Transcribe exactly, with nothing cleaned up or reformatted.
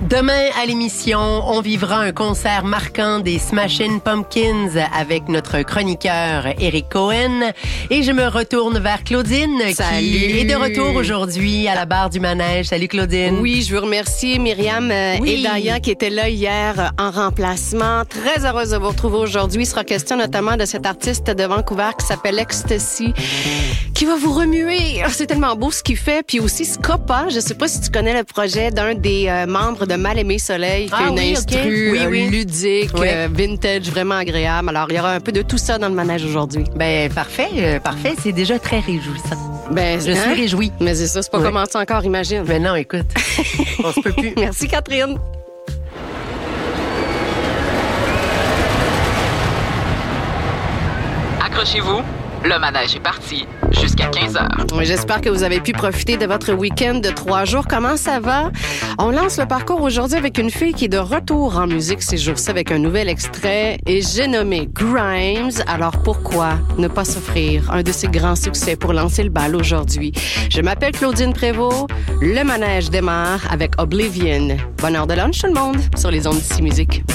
Demain, à l'émission, on vivra un concert marquant des Smashing Pumpkins avec notre chroniqueur Eric Cohen. Et je me retourne vers Claudine, Salut. qui est de retour aujourd'hui à la barre du manège. Salut Claudine. Oui, je veux remercier Myriam euh, Oui. et Daya qui étaient là hier euh, en remplacement. Très heureuse de vous retrouver aujourd'hui. Il sera question notamment de cet artiste de Vancouver qui s'appelle Ecstasy, qui va vous remuer. C'est tellement beau ce qu'il fait. Puis aussi Scopa, je sais pas si tu connais le projet d'un des euh, membres de Mal-Aimé Soleil, qui Ah est une oui, instru ok. Oui, euh, oui. ludique, Oui. euh, vintage, vraiment agréable. Alors, il y aura un peu de tout ça dans le manège aujourd'hui. Ben, parfait, euh, parfait. C'est déjà très réjouissant. Ben, Je hein? suis réjouie. Mais c'est ça, c'est pas Oui. commencé encore, imagine. Mais non, écoute, on se peut plus. Merci, Catherine. Accrochez-vous, le manège est parti jusqu'à quinze heures. Oui, j'espère que vous avez pu profiter de votre week-end de trois jours. Comment ça va? On lance le parcours aujourd'hui avec une fille qui est de retour en musique ces jours-ci avec un nouvel extrait et j'ai nommé Grimes. Alors pourquoi ne pas s'offrir un de ses grands succès pour lancer le bal aujourd'hui? Je m'appelle Claudine Prévost. Le manège démarre avec Oblivion. Bonne heure de lunch tout le monde sur les ondes d'ici musique.